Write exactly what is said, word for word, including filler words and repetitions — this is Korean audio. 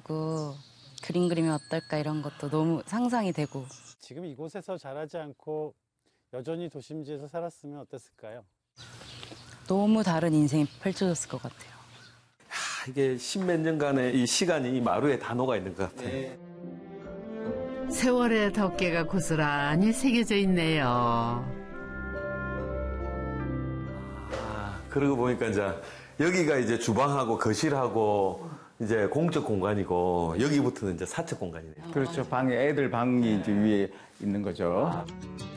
가지고 그림 그리면 어떨까 이런 것도 너무 상상이 되고. 지금 이곳에서 자라지 않고 여전히 도심지에서 살았으면 어땠을까요? 너무 다른 인생이 펼쳐졌을 것 같아요. 하, 이게 십몇 년간의 이 시간이 이 마루에 다 녹아 있는 것 같아요. 네. 세월의 덮개가 고스란히 새겨져 있네요. 아, 그러고 보니까 이제 여기가 이제 주방하고 거실하고 이제 공적 공간이고 여기부터는 이제 사적 공간이네요. 그렇죠. 방에 애들 방이 이제 위에 있는 거죠.